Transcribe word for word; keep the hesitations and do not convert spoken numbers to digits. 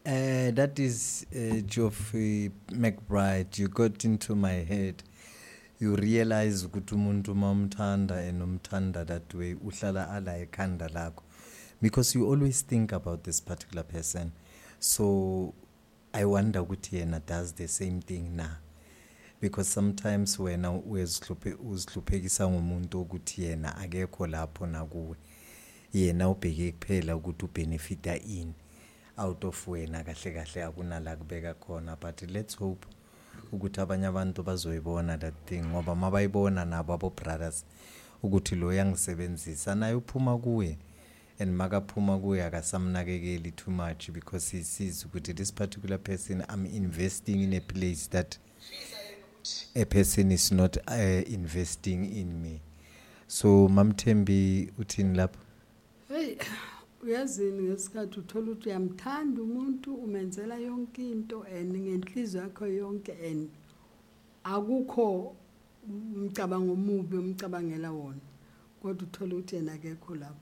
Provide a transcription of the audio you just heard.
Uh, that is uh, Geoffrey McBride. You got into my head. You realize ukuthi umuntu mamthanda and umthanda that way uhlala ala ekhanda lakho, because you always think about this particular person. So I wonder ukuthi yena does the same thing now, because sometimes wena uzihluphekisa ngomuntu ukuthi yena akekho lapho nakuwe, yena ubheke kuphela ukuthi ubenefita ini out of wena kahle kahle akunala kubeka khona. But let's hope ukuthi abanye abantu bazoyibona that thing, ngoba mabayibona nabo abo brothers ukuthi lo yangisebenzisa naye uphuma kuwe, and makaphuma kuwe akasamnakekeli too much because he sees ukuthi this particular person, I'm investing in a place that a person is not uh, investing in me. So Mamthembi uthini lapho? Hey, uyazini ngesikhathi uthola ukuthi uyamthanda umuntu umenzela yonke into and ngenhliziyo yakho yonke and akukho umcabango omubi umcabangela wona, kodwa uthola ukuthi yena akekho lapho.